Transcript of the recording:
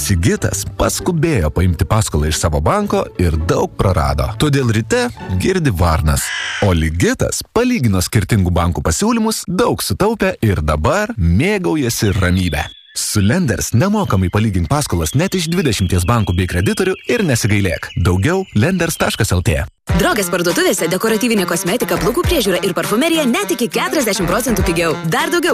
Sigitas paskubėjo paimti paskolą iš savo banko ir daug prarado. Todėl ryte girdi varnas. O Ligitas palygino skirtingų bankų pasiūlymus, daug sutaupė ir dabar mėgaujasi ramybę. Su Lenders nemokamai palygink paskolas net iš 20 bankų bei kreditorių ir nesigailėk. Daugiau lenders.lt. Drogės parduotuvėse dekoratyvinė kosmetika, plaukų priežiūra ir parfumerija net iki 40% pigiau. Dar daugiau